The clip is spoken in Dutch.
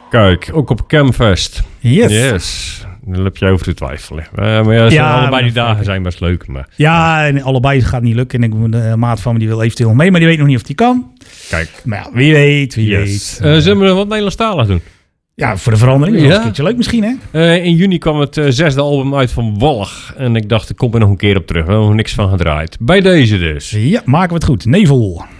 Kijk, ook op Camfest. Yes. Daar heb je over te twijfelen. Maar allebei die dagen zijn best leuk. Maar... Ja, en allebei gaat niet lukken. En ik de maat van me die wil eventueel mee, maar die weet nog niet of die kan. Kijk. Maar ja, wie weet. Zullen we nog wat Nederlandstalig doen? Ja, voor de verandering. Dat is een keertje leuk misschien, hè? In juni kwam het 6e album uit van Wallig. En ik dacht, ik kom er nog een keer op terug. We hebben nog niks van gedraaid. Bij deze dus. Ja, maken we het goed. Nevel.